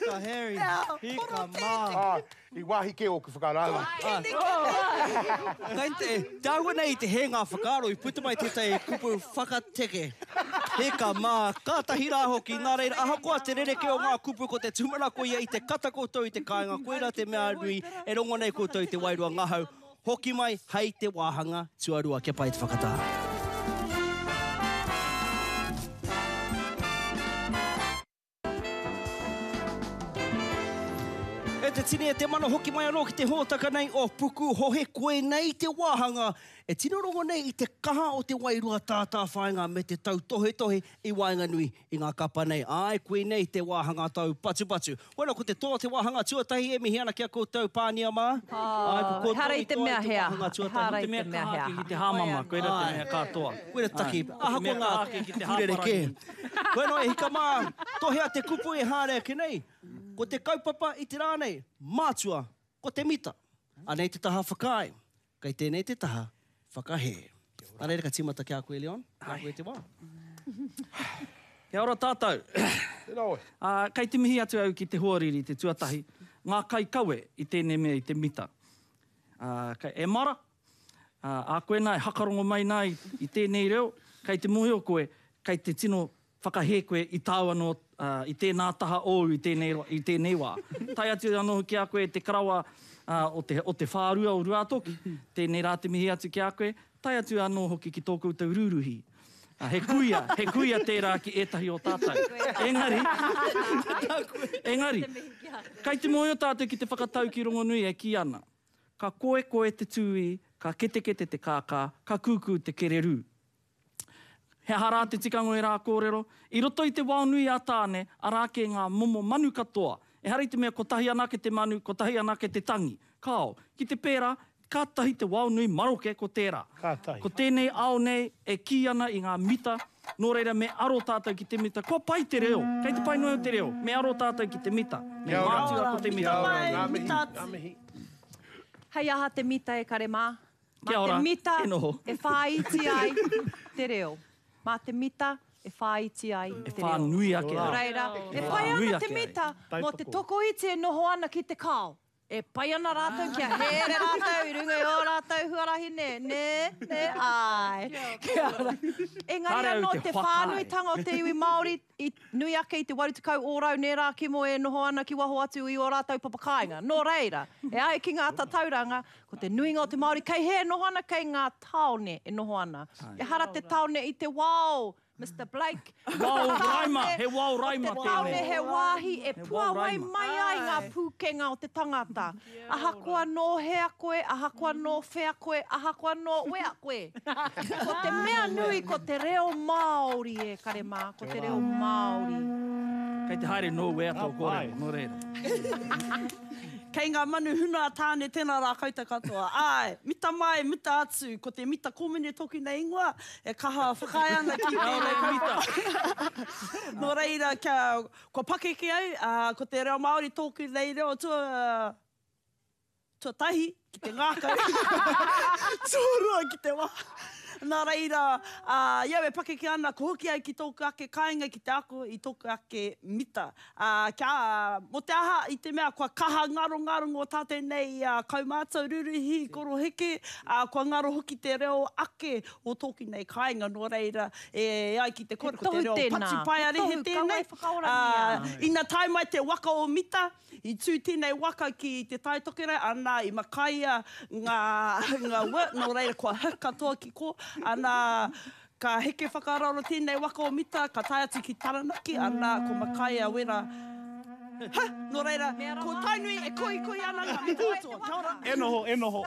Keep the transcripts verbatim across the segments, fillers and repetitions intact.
Hika Harry. Hika mā. Ah, I wahi ke o ku whakaranga. Kai te, te aua nei te he ngā whakaro, I puta mai tētai kupu whakateke. Hika mā, kātahi rā hoki, nā reira, ahakoa te rereke o ngā kupu ko te tumara ko ia I te kata koutou I te kāinga, koera te mea nui, e rongo nei koutou I te wairua ngahau. Hoki mai, hei te wāhanga, tuarua, kia pai te whakatā. E te tine e te mana hoki mai anō ki te hōtaka nei o puku hohe koe nei te wāhanga. E tino rongo nei I te kaha o te wairua tātā whainga me te tau tohe tohe I Wainganui I ngā kapa nei. Ai, koe nei te wāhanga tau patu patu. Wena, ko te toa te wāhanga tuatahi e mihi ana kia koutou pānia mā. Oh, hara I te mea hea. Hara I te Te mea mea ka hea. haki ki te hāmama, koera te mea kātoa. Koera taki, aha ko ngā kurereke. Wena, e hika mā, tohea te kupu e hārea ki nei. Ko te kaupapa I te rānei, mātua, ko te mita. Anei te taha whakai, kai tēnei te taha whakahe. Areira ka tīmata kia koe, Leon. Kia koe te wā. Kia ora tātou. Tēnā oi. Uh, kei te mihi atu au ki te huariri, te tuatahi. Ngā kai kaue I tēnei mea I te mita. Uh, kei e mara, uh, a koe nai hakarongo mai nai I tēnei reo, kei te muhi o koe, kei te tino whakahe koe I tāua no uh, I tēnā taha ou I tēnei, I tēnei wā. Tai atu anō ki a koe te karawa uh, o, te, o te whārua o Ruatoki. Tēnei rā te mihi atu ki a koe. Tai atu anō hoki ki tōku tau ruruhi. Uh, he kuia, he kuia tērā ki etahi o tātou. Engari, engari, kai te moe o tātou ki te whakatau ki Rongonui e ki ana. Ka koe koe te tui, ka kete kete te kākā, ka kūkū te kereru. He hara te tikango e rā kōrero. I roto I te wānui a tāne, a rā ke ngā momo manu katoa. E hara I te mea, ko tahi anake te manu, ko tahi anake te tangi. Kao, ki te pērā, ka tahi te wānui maroke ko tērā. Kātahi. Ko tēnei ao nei, e ki ana I ngā mita, nō reira me aro tātou ki te mita. Kua pai te reo, kei te pai noe o te reo, me aro tātou ki te mita. Me Kia ora. mātua ko te mita. Ngā mihi, ngā mihi. Hei aha te mita e kare mā. Mā Kia ora, te mita e noho. e whāiti ai te reo. Mā te mita e whāiti ai te reo. whānui ake ai. Reira, e Whānui pai ana ake te ai. mita, Tai mō te pako. toko iti e noho ana ki te kao. E pai ana rātou kia here rātou, I runga I o rātou huarahi ne, ne, ne, ai. Kia ora. Engari Kare au anō te te whakai. whānuitanga o te iwi Māori, I nui ake I te warutukau ōrau, ne rā ki mo e noho ana ki waho atu I o rātou papakainga. Nō reira, e ai ki ngā tatauranga, ko te nuinga o te Māori, kei he noho ana kei ngā taone e noho ana. E hara te taone I te wao, Mister Blake. Wau raima, he wau raima Te taone tēnei. he wāhi e He pua wau wai raima. mai ai ngā pūkenga o te tangata. Ahakoa no hea koe, ahakoa no whea koe, ahakoa no wea koe. Ko te mea nui, ko te reo Māori e kare mā, ko te reo Māori. Kei te haere no wea tō kore, no reira. Kei ngā manu huna tāne tēnā rā kauta katoa. Ai, mita mai, mita atu, ko te mita kōmene toki nei ingoa, e kaha whakai ana ki tēnei mita. Nō reira, kia, ko pakeke au, uh, ko te reo Māori tōku nei reo tua, tua tahi ki te ngākau. Tūrua ki te wā. Nā reira, uh, iau e pakeke ana, ko hoki ai ki tōku ake kāinga ki te ako I tōku ake mita. Uh, kia, mo te aha I te mea, kua kaha ngaro ngaro ngō tātou nei uh, kaumātau ruruhi, koro heke, uh, kua ngaro hoki te reo ake o tōku nei kāinga. Nō reira, e ai ki te kore, ko te reo patu pai arehe tēnei. Uh, ina tai mai te waka o mita, I tū tēnei waka ki te taitokere, ana I makaia ngā, ngā wā, nō reira kua hikatoa ki ko, ana ka heke whakararo tēnei waka o mita, ka tai atu ki Taranaki, ana ko makaia wera. Ha, nō reira, ko tainui e koi koi ana ngā mita atua. Kia ora. E noho, e noho.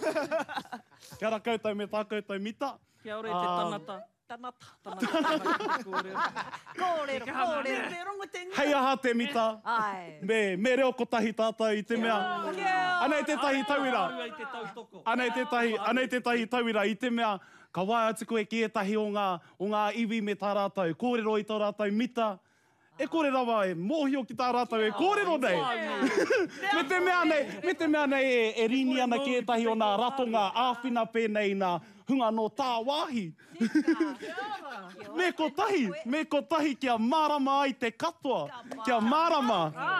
Kia ora koutou me tā koutou mita. Kia ora I te tanata. Tanata. Tanata, kōrero. Kōrero, kōrero. Te rongo te ngai. Hei aha te mita. Ai. Me, me reo kotahi tātou I te mea. Kia Anei te tahi tauira. Arua I te tautoko. Anei te tahi, anei te tahi tauira I te mea. Ka wai atu koe ki etahi o ngā, o ngā iwi me tā rātou. Kōrero I tā rātou mita. E kore rawa e mōhio ki tā rātou e kōrero nei. me te mea nei, me te mea nei e, e rini ana ki etahi o nā ratonga āwhina pēnei nā hunga no tā wāhi. me ko tahi, me ko tahi kia marama ai te katoa. Kia marama.